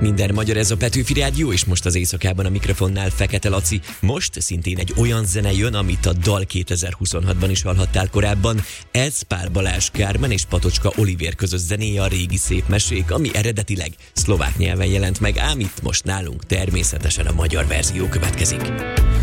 Minden magyar, ez a Petőfi Rádió, és most az éjszakában a mikrofonnál Fekete Laci. Most szintén egy olyan zene jön, amit a Dal 2026-ban is hallhattál korábban. Ez Pál Balázs Kármen és Patocska Olivér közös zenéje, a Régi szép mesék, ami eredetileg szlovák nyelven jelent meg, ám itt most nálunk természetesen a magyar verzió következik.